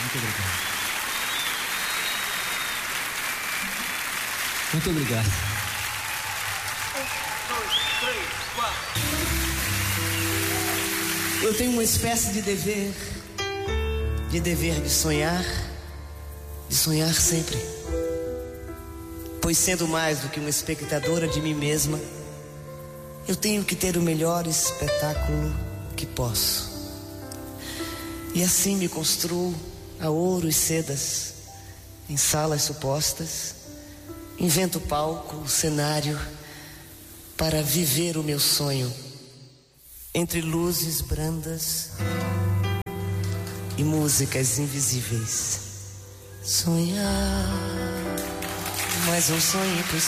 Muito obrigado. Muito obrigado. 1, 2, 3, 4. Eu tenho uma espécie de dever de sonhar sempre. Pois sendo mais do que uma espectadora de mim mesma, eu tenho que ter o melhor espetáculo que posso. E assim me construo a ouro e sedas, em salas supostas, invento o palco, o cenário, para viver o meu sonho, entre luzes brandas e músicas invisíveis. Sonhar, mais um sonho impossível.